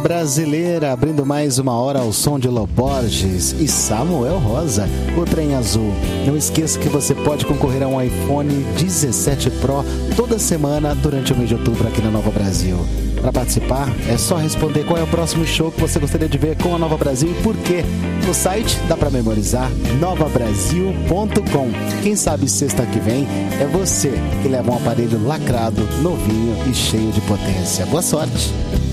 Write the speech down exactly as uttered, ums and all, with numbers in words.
brasileira, abrindo mais uma hora ao som de Lô Borges e Samuel Rosa, o Trem Azul. Não esqueça que você pode concorrer a um iPhone dezessete Pro toda semana durante o mês de outubro aqui na Nova Brasil. Para participar, é só responder qual é o próximo show que você gostaria de ver com a Nova Brasil e por quê. No site dá para memorizar, nova brasil ponto com. Quem sabe sexta que vem é você que leva um aparelho lacrado, novinho e cheio de potência. Boa sorte!